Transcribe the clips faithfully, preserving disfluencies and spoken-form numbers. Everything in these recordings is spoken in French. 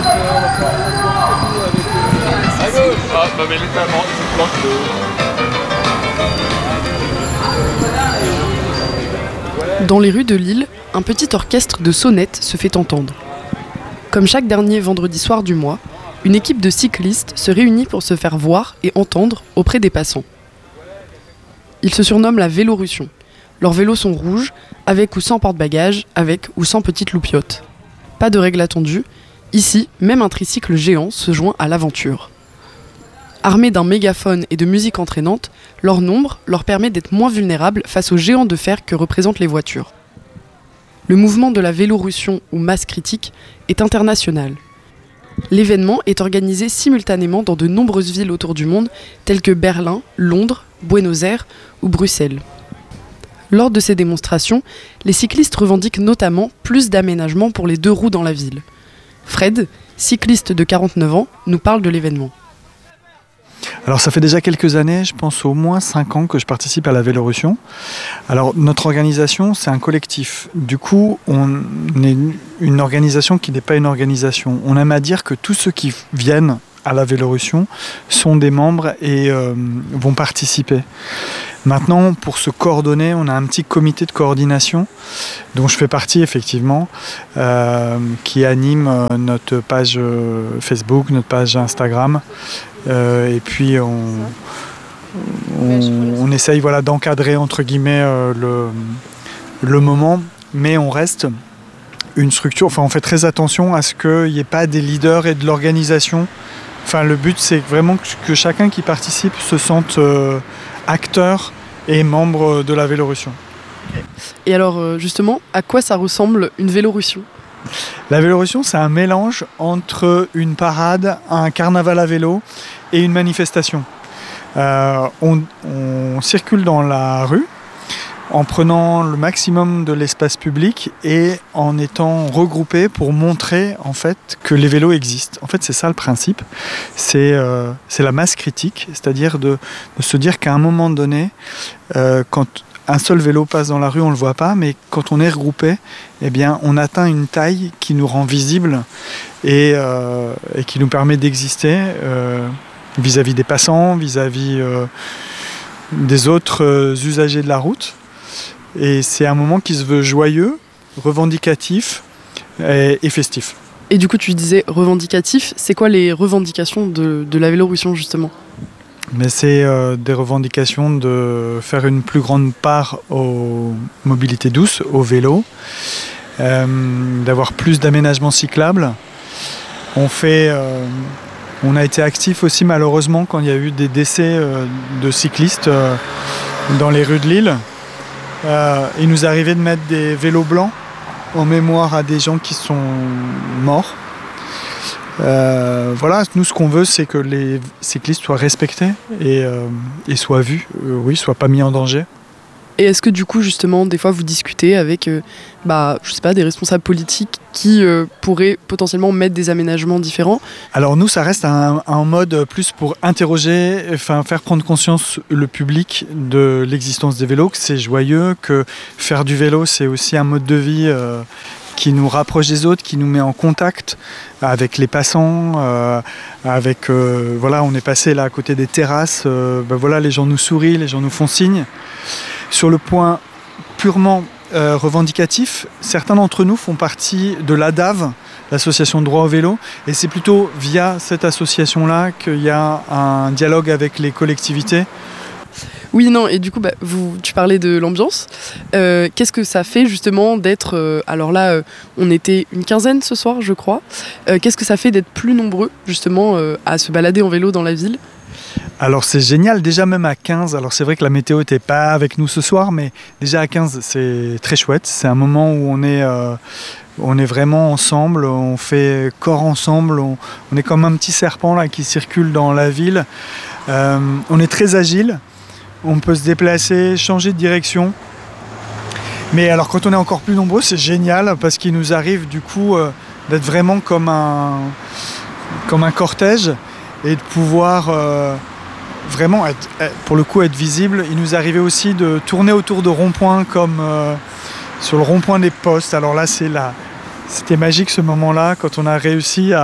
Ah, bah, mais littéralement, il se planque de... Dans les rues de Lille, un petit orchestre de sonnettes se fait entendre. Comme chaque dernier vendredi soir du mois, une équipe de cyclistes se réunit pour se faire voir et entendre auprès des passants. Ils se surnomment la Vélorussion. Leurs vélos sont rouges, avec ou sans porte-bagages, avec ou sans petite loupiote. Pas de règle attendue, ici, même un tricycle géant se joint à l'aventure. Armés d'un mégaphone et de musique entraînante, leur nombre leur permet d'être moins vulnérables face aux géants de fer que représentent les voitures. Le mouvement de la Vélorussion ou masse critique est international. L'événement est organisé simultanément dans de nombreuses villes autour du monde, telles que Berlin, Londres, Buenos Aires ou Bruxelles. Lors de ces démonstrations, les cyclistes revendiquent notamment plus d'aménagements pour les deux roues dans la ville. Fred, cycliste de quarante-neuf ans, nous parle de l'événement. Alors ça fait déjà quelques années, je pense au moins cinq ans que je participe à la Vélorussion. Alors notre organisation, c'est un collectif. Du coup, on est une organisation qui n'est pas une organisation. On aime à dire que tous ceux qui viennent à la Vélorussion sont des membres et euh, vont participer. Maintenant, pour se coordonner, on a un petit comité de coordination dont je fais partie effectivement, euh, qui anime euh, notre page euh, Facebook, notre page Instagram. Euh, et puis on, on, on essaye voilà, d'encadrer entre guillemets euh, le, le moment, mais on reste une structure, enfin on fait très attention à ce qu'il n'y ait pas des leaders et de l'organisation. Enfin le but c'est vraiment que, que chacun qui participe se sente euh, acteur et membre de la Vélorussion. Et alors justement, à quoi ça ressemble une Vélorussion ? La Vélorussion, c'est un mélange entre une parade, un carnaval à vélo et une manifestation. Euh, on, on circule dans la rue en prenant le maximum de l'espace public et en étant regroupés pour montrer en fait que les vélos existent. En fait, c'est ça le principe. C'est, euh, c'est la masse critique, c'est-à-dire de, de se dire qu'à un moment donné, euh, quand un seul vélo passe dans la rue, on ne le voit pas, mais quand on est regroupé, eh bien, on atteint une taille qui nous rend visible et, euh, et qui nous permet d'exister euh, vis-à-vis des passants, vis-à-vis euh, des autres euh, usagers de la route. Et c'est un moment qui se veut joyeux, revendicatif et, et festif. Et du coup, tu disais revendicatif, c'est quoi les revendications de, de la Vélorussion justement ? Mais c'est euh, des revendications de faire une plus grande part aux mobilités douces, au vélo, euh, d'avoir plus d'aménagements cyclables. On fait, euh, on a été actif aussi malheureusement quand il y a eu des décès euh, de cyclistes euh, dans les rues de Lille. Euh, il nous arrivait de mettre des vélos blancs en mémoire à des gens qui sont morts. Euh, voilà, nous ce qu'on veut c'est que les cyclistes soient respectés et, euh, et soient vus, euh, oui, soient pas mis en danger. Et est-ce que du coup justement des fois vous discutez avec euh, bah, je sais pas, des responsables politiques qui euh, pourraient potentiellement mettre des aménagements différents ? Alors nous ça reste un, un mode plus pour interroger, enfin faire prendre conscience le public de l'existence des vélos, que c'est joyeux, que faire du vélo c'est aussi un mode de vie euh, qui nous rapproche des autres, qui nous met en contact avec les passants, euh, avec euh, voilà, on est passé là à côté des terrasses, euh, ben voilà, les gens nous sourient, les gens nous font signe. Sur le point purement euh, revendicatif, certains d'entre nous font partie de l'A D A V, l'association de droit au vélo, et c'est plutôt via cette association-là qu'il y a un dialogue avec les collectivités. Oui, non, et du coup, bah, vous, tu parlais de l'ambiance. Euh, qu'est-ce que ça fait justement d'être... Euh, alors là, euh, on était une quinzaine ce soir, je crois. Euh, qu'est-ce que ça fait d'être plus nombreux justement euh, à se balader en vélo dans la ville ? Alors c'est génial, déjà même à quinze, alors c'est vrai que la météo n'était pas avec nous ce soir, mais déjà à quinze c'est très chouette. C'est un moment où on est, euh, on est vraiment ensemble, on fait corps ensemble, on, on est comme un petit serpent là, qui circule dans la ville. Euh, on est très agile. On peut se déplacer, changer de direction. Mais alors quand on est encore plus nombreux, c'est génial parce qu'il nous arrive du coup euh, d'être vraiment comme un, comme un cortège et de pouvoir euh, vraiment être, pour le coup être visible. Il nous arrivait aussi de tourner autour de ronds-points comme euh, sur le rond-point des postes. Alors là, c'est la, c'était magique ce moment-là quand on a réussi à,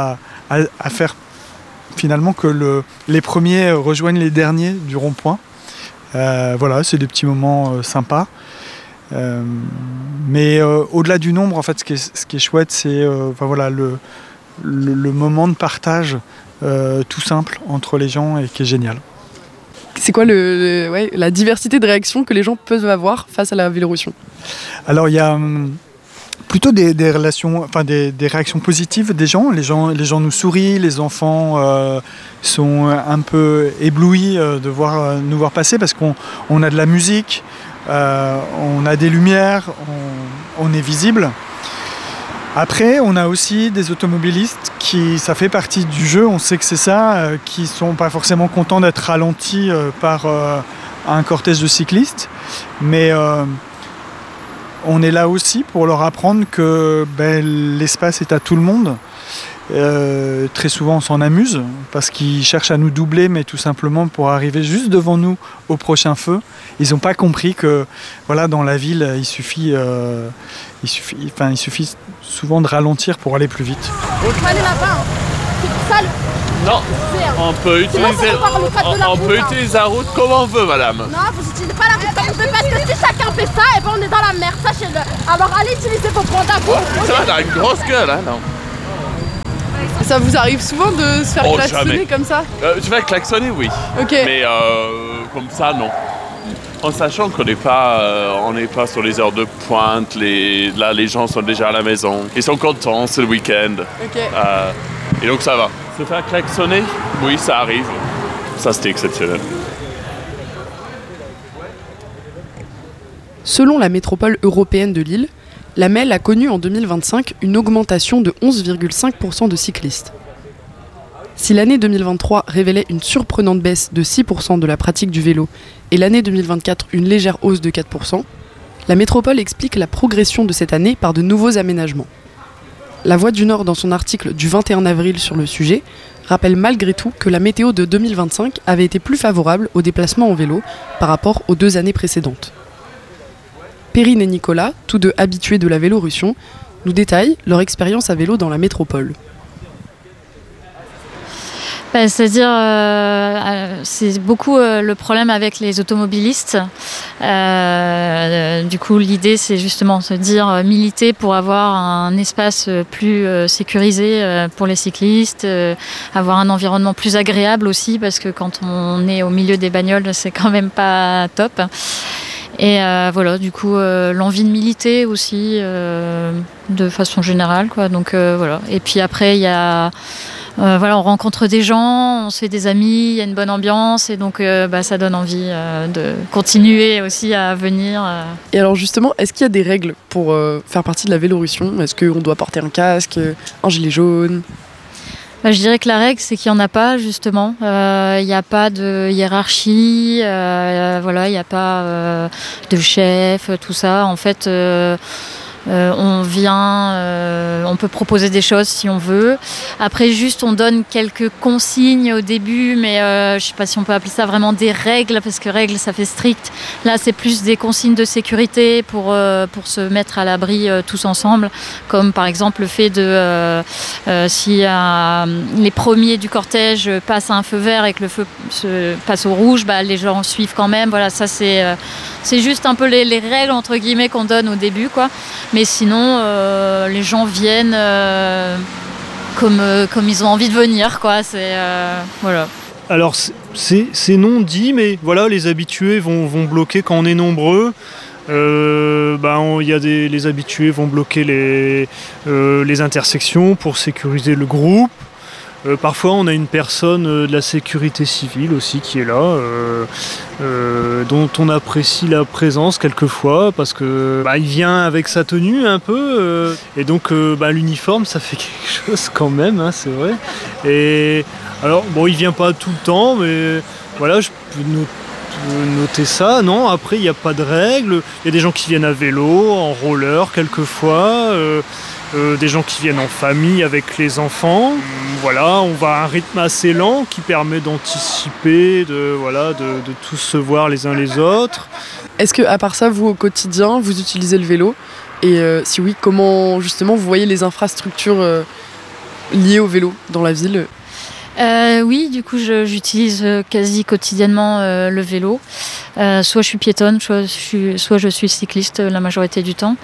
à, à faire finalement que le, les premiers rejoignent les derniers du rond-point. Euh, voilà, c'est des petits moments euh, sympas. Euh, mais euh, au-delà du nombre, en fait, ce qui est, ce qui est chouette, c'est euh, enfin, voilà, le, le, le moment de partage euh, tout simple entre les gens et qui est génial. C'est quoi le, le, ouais, la diversité de réactions que les gens peuvent avoir face à la Vélorussion? Alors, il y a hum, plutôt des, des, relations, enfin, des, des réactions positives des gens. Les gens, les gens nous sourient, les enfants euh, sont un peu éblouis euh, de voir, euh, nous voir passer parce qu'on on a de la musique. Euh, on a des lumières, on, on est visible. Après, on a aussi des automobilistes qui, ça fait partie du jeu, on sait que c'est ça, euh, qui sont pas forcément contents d'être ralentis euh, par euh, un cortège de cyclistes. Mais euh, on est là aussi pour leur apprendre que ben, l'espace est à tout le monde. Euh, très souvent on s'en amuse parce qu'ils cherchent à nous doubler, mais tout simplement pour arriver juste devant nous au prochain feu. Ils n'ont pas compris que voilà, dans la ville il suffit, euh, il suffit, enfin, il suffit souvent de ralentir pour aller plus vite. Il faut aller là-bas, c'est pour ça le... Non, on peut utiliser, on, on peut utiliser la route comme on veut, madame. Non, vous n'utilisez pas la route comme vous voulez parce que si chacun fait ça, et ben on est dans la merde, sachez-le. Alors allez utiliser vos points d'amour. Oh, ça va, elle a une grosse gueule, hein, non? Ça vous arrive souvent de se faire Oh, klaxonner jamais. comme ça? euh, Je vais klaxonner, oui. Ok. Mais euh, comme ça, non. En sachant qu'on n'est pas, euh, on n'est pas sur les heures de pointe, les, là les gens sont déjà à la maison, ils sont contents, c'est le week-end. Ok. Euh, et donc ça va. Se faire klaxonner, oui, ça arrive. Ça, c'était exceptionnel. Selon la métropole européenne de Lille, la M E L a connu en deux mille vingt-cinq une augmentation de onze virgule cinq pour cent de cyclistes. Si l'année deux mille vingt-trois révélait une surprenante baisse de six pour cent de la pratique du vélo et l'année deux mille vingt-quatre une légère hausse de quatre pour cent, la métropole explique la progression de cette année par de nouveaux aménagements. La Voix du Nord, dans son article du vingt et un avril sur le sujet, rappelle malgré tout que la météo de deux mille vingt-cinq avait été plus favorable aux déplacements en vélo par rapport aux deux années précédentes. Perrine et Nicolas, tous deux habitués de la Vélorussion, nous détaillent leur expérience à vélo dans la métropole. Bah, c'est-à-dire, euh, c'est beaucoup euh, le problème avec les automobilistes. Euh, du coup, l'idée, c'est justement de se dire euh, militer pour avoir un espace plus euh, sécurisé euh, pour les cyclistes, euh, avoir un environnement plus agréable aussi, parce que quand on est au milieu des bagnoles, c'est quand même pas top. Et euh, voilà, du coup, euh, l'envie de militer aussi, euh, de façon générale, quoi. Donc euh, voilà. Et puis après, il y a, euh, voilà, on rencontre des gens, on se fait des amis, il y a une bonne ambiance, et donc euh, bah, ça donne envie euh, de continuer aussi à venir. Euh. Et alors justement, est-ce qu'il y a des règles pour euh, faire partie de la Vélorussion? Est-ce qu'on doit porter un casque, un gilet jaune? Bah, je dirais que la règle, c'est qu'il n'y en a pas, justement. Il euh, n'y a pas de hiérarchie, euh, voilà, il n'y a pas euh, de chef, tout ça. En fait, euh, euh, on vient, euh, on peut proposer des choses si on veut. Après, juste, on donne quelques consignes au début, mais euh, je ne sais pas si on peut appeler ça vraiment des règles, parce que règles, ça fait strict. Là, c'est plus des consignes de sécurité pour, euh, pour se mettre à l'abri euh, tous ensemble, comme par exemple le fait de, euh, euh, si euh, les premiers du cortège passent à un feu vert et que le feu se passe au rouge, bah, les gens suivent quand même. Voilà, ça, c'est, euh, c'est juste un peu les, les règles, entre guillemets, qu'on donne au début, quoi. Mais sinon, euh, les gens viennent euh, comme, euh, comme ils ont envie de venir, quoi. C'est, euh, voilà. Alors, c'est, c'est non dit, mais voilà, les habitués vont, vont bloquer quand on est nombreux. Euh, bah, on, y a des, les habitués vont bloquer les, euh, les intersections pour sécuriser le groupe. Euh, parfois, on a une personne euh, de la sécurité civile aussi qui est là, euh, euh, dont on apprécie la présence quelquefois parce que bah, il vient avec sa tenue un peu, euh, et donc euh, bah, l'uniforme, ça fait quelque chose quand même, hein, c'est vrai. Et alors, bon, il vient pas tout le temps, mais voilà, je peux no- noter ça. Non, après, il n'y a pas de règles. Il y a des gens qui viennent à vélo, en roller quelquefois. Euh, Euh, des gens qui viennent en famille avec les enfants. Voilà, on va à un rythme assez lent qui permet d'anticiper, de, voilà, de, de tous se voir les uns les autres. Est-ce que, à part ça, vous, au quotidien, vous utilisez le vélo? Et euh, si oui, comment, justement, vous voyez les infrastructures euh, liées au vélo dans la ville ? Euh, oui, du coup, je, j'utilise quasi quotidiennement euh, le vélo. Euh, soit je suis piétonne, soit je suis, soit je suis cycliste la majorité du temps.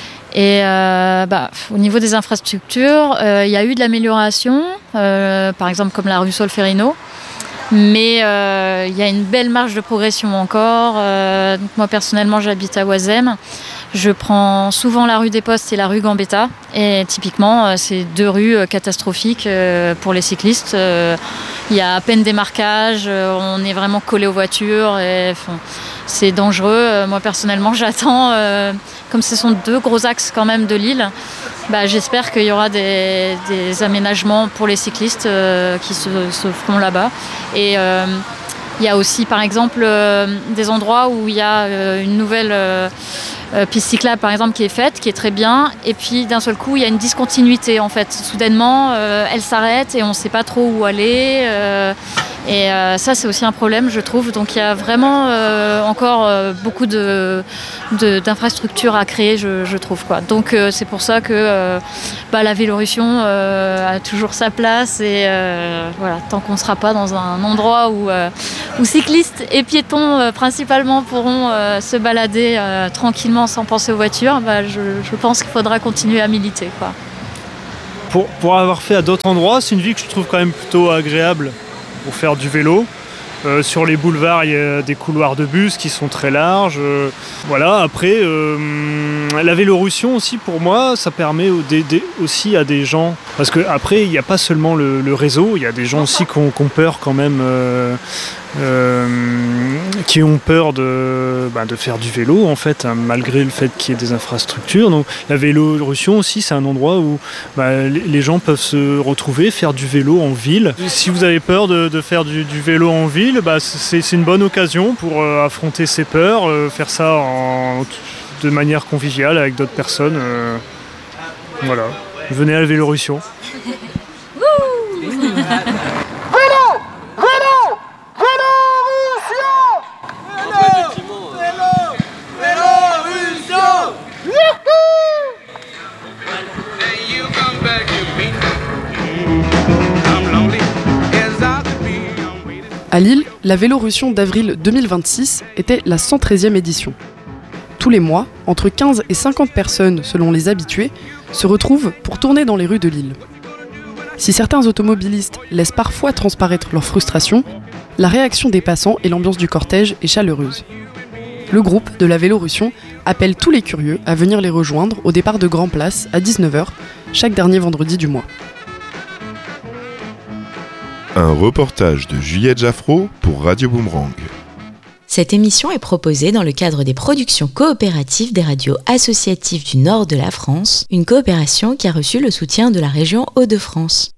Et euh, bah, au niveau des infrastructures, il euh, y a eu de l'amélioration, euh, par exemple comme la rue Solferino. Mais il euh, y a une belle marge de progression encore. Euh, donc moi, personnellement, j'habite à Oisem. Je prends souvent la rue des Postes et la rue Gambetta. Et typiquement, euh, c'est deux rues euh, catastrophiques euh, pour les cyclistes. Il euh, y a à peine des marquages, euh, on est vraiment collé aux voitures. Et, c'est dangereux. Euh, moi, personnellement, j'attends, euh, comme ce sont deux gros axes quand même de l'île, bah, j'espère qu'il y aura des, des aménagements pour les cyclistes euh, qui se, se feront là-bas. Et il euh, y a aussi, par exemple, euh, des endroits où il y a euh, une nouvelle euh, euh, piste cyclable, par exemple, qui est faite, qui est très bien. Et puis, d'un seul coup, il y a une discontinuité, en fait. Soudainement, euh, elle s'arrête et on ne sait pas trop où aller. Euh, et euh, ça, c'est aussi un problème, je trouve. Donc, il y a vraiment euh, encore euh, beaucoup de, de, d'infrastructures à créer, je, je trouve, quoi. Donc, euh, c'est pour ça que euh, bah, la Vélorussion euh, a toujours sa place. Et euh, voilà, tant qu'on ne sera pas dans un endroit où, euh, où cyclistes et piétons euh, principalement pourront euh, se balader euh, tranquillement sans penser aux voitures, bah, je, je pense qu'il faudra continuer à militer, quoi. Pour, pour avoir fait à d'autres endroits, c'est une ville que je trouve quand même plutôt agréable pour faire du vélo. Euh, sur les boulevards, il y a des couloirs de bus qui sont très larges. Euh, voilà. Après, euh, la Vélorussion aussi, pour moi, ça permet d'aider aussi à des gens. Parce qu'après, il n'y a pas seulement le, le réseau, il y a des gens aussi qui ont, qui ont peur quand même, euh, euh, qui ont peur de, bah, de faire du vélo, en fait, hein, malgré le fait qu'il y ait des infrastructures. Donc, la Vélorussion aussi, c'est un endroit où bah, les gens peuvent se retrouver, faire du vélo en ville. Si vous avez peur de, de faire du, du vélo en ville, bah, c'est, c'est une bonne occasion pour euh, affronter ses peurs, euh, faire ça en, de manière conviviale avec d'autres personnes. Euh, voilà. Venez à la Vélorussion. À Lille, la Vélorussion d'avril deux mille vingt-six était la cent treizième édition. Tous les mois, entre quinze et cinquante personnes, selon les habitués, se retrouvent pour tourner dans les rues de Lille. Si certains automobilistes laissent parfois transparaître leur frustration, la réaction des passants et l'ambiance du cortège est chaleureuse. Le groupe de la Vélorussion appelle tous les curieux à venir les rejoindre au départ de Grand Place à dix-neuf heures, chaque dernier vendredi du mois. Un reportage de Juliette Jaffraud pour Radio Boomerang. Cette émission est proposée dans le cadre des productions coopératives des radios associatives du nord de la France, une coopération qui a reçu le soutien de la région Hauts-de-France.